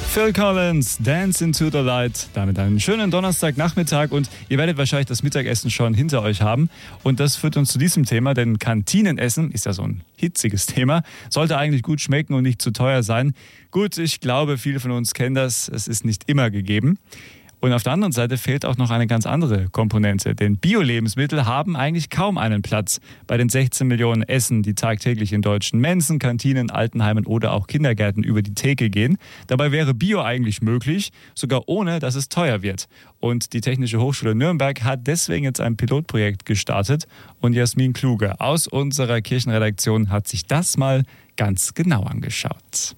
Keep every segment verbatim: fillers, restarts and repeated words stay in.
Phil Collins, Dance into the Light. Damit einen schönen Donnerstagnachmittag und ihr werdet wahrscheinlich das Mittagessen schon hinter euch haben. Und das führt uns zu diesem Thema, denn Kantinenessen ist ja so ein hitziges Thema, sollte eigentlich gut schmecken und nicht zu teuer sein. Gut, ich glaube, viele von uns kennen das, es ist nicht immer gegeben. Und auf der anderen Seite fehlt auch noch eine ganz andere Komponente, denn Bio-Lebensmittel haben eigentlich kaum einen Platz bei den sechzehn Millionen Essen, die tagtäglich in deutschen Mensen, Kantinen, Altenheimen oder auch Kindergärten über die Theke gehen. Dabei wäre Bio eigentlich möglich, sogar ohne, dass es teuer wird. Und die Technische Hochschule Nürnberg hat deswegen jetzt ein Pilotprojekt gestartet und Jasmin Kluge aus unserer Kirchenredaktion hat sich das mal ganz genau angeschaut.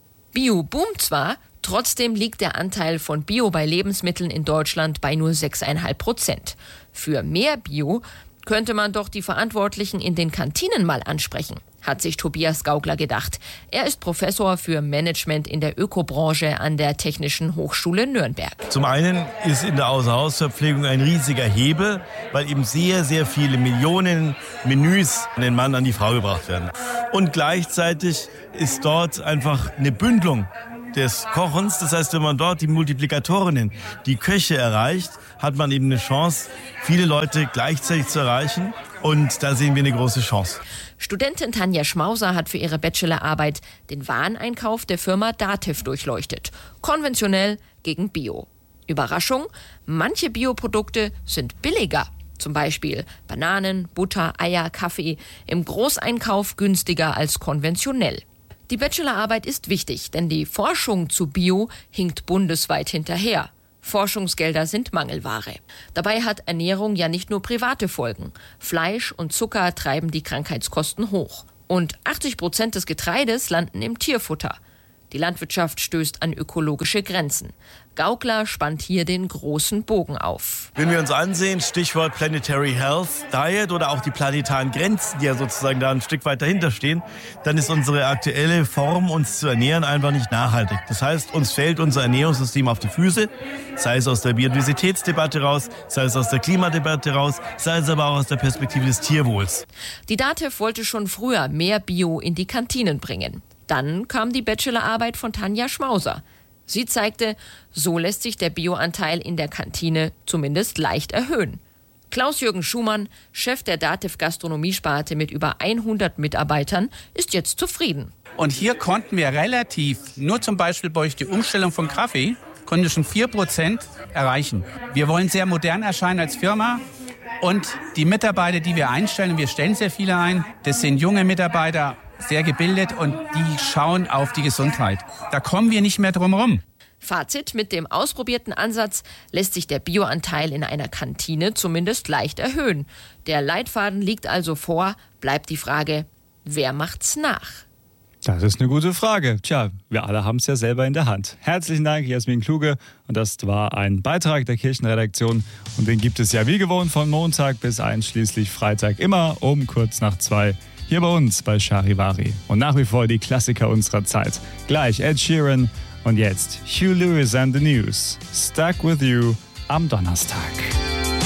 Bio boomt zwar, trotzdem liegt der Anteil von Bio bei Lebensmitteln in Deutschland bei nur sechs Komma fünf Prozent. Für mehr Bio könnte man doch die Verantwortlichen in den Kantinen mal ansprechen, hat sich Tobias Gaugler gedacht. Er ist Professor für Management in der Ökobranche an der Technischen Hochschule Nürnberg. Zum einen ist in der Außerhausverpflegung ein riesiger Hebel, weil eben sehr, sehr viele Millionen Menüs an den Mann, an die Frau gebracht werden. Und gleichzeitig ist dort einfach eine Bündelung des Kochens. Das heißt, wenn man dort die Multiplikatorinnen, die Köche erreicht, hat man eben eine Chance, viele Leute gleichzeitig zu erreichen. Und da sehen wir eine große Chance. Studentin Tanja Schmauser hat für ihre Bachelorarbeit den Wareneinkauf der Firma Dativ durchleuchtet. Konventionell gegen Bio. Überraschung, manche Bioprodukte sind billiger. Zum Beispiel Bananen, Butter, Eier, Kaffee. Im Großeinkauf günstiger als konventionell. Die Bachelorarbeit ist wichtig, denn die Forschung zu Bio hinkt bundesweit hinterher. Forschungsgelder sind Mangelware. Dabei hat Ernährung ja nicht nur private Folgen. Fleisch und Zucker treiben die Krankheitskosten hoch. Und achtzig Prozent des Getreides landen im Tierfutter. Die Landwirtschaft stößt an ökologische Grenzen. Gaugler spannt hier den großen Bogen auf. Wenn wir uns ansehen, Stichwort Planetary Health Diet oder auch die planetaren Grenzen, die ja sozusagen da ein Stück weit dahinter stehen, dann ist unsere aktuelle Form, uns zu ernähren, einfach nicht nachhaltig. Das heißt, uns fällt unser Ernährungssystem auf die Füße, sei es aus der Biodiversitätsdebatte raus, sei es aus der Klimadebatte raus, sei es aber auch aus der Perspektive des Tierwohls. Die Dativ wollte schon früher mehr Bio in die Kantinen bringen. Dann kam die Bachelorarbeit von Tanja Schmauser. Sie zeigte, so lässt sich der Bioanteil in der Kantine zumindest leicht erhöhen. Klaus-Jürgen Schumann, Chef der Dativ Gastronomiesparte mit über hundert Mitarbeitern, ist jetzt zufrieden. Und hier konnten wir relativ, nur zum Beispiel durch die Umstellung von Kaffee, konnten wir schon vier Prozent erreichen. Wir wollen sehr modern erscheinen als Firma. Und die Mitarbeiter, die wir einstellen, und wir stellen sehr viele ein, das sind junge Mitarbeiter, sehr gebildet und die schauen auf die Gesundheit. Da kommen wir nicht mehr drum rum. Fazit: Mit dem ausprobierten Ansatz lässt sich der Bioanteil in einer Kantine zumindest leicht erhöhen. Der Leitfaden liegt also vor, bleibt die Frage, wer macht's nach? Das ist eine gute Frage. Tja, wir alle haben es ja selber in der Hand. Herzlichen Dank, Jasmin Kluge. Und das war ein Beitrag der Kirchenredaktion. Und den gibt es ja wie gewohnt von Montag bis einschließlich Freitag immer um kurz nach zwei. Hier bei uns bei Charivari. Und nach wie vor die Klassiker unserer Zeit. Gleich Ed Sheeran und jetzt Hugh Lewis and the News. Stuck with you am Donnerstag.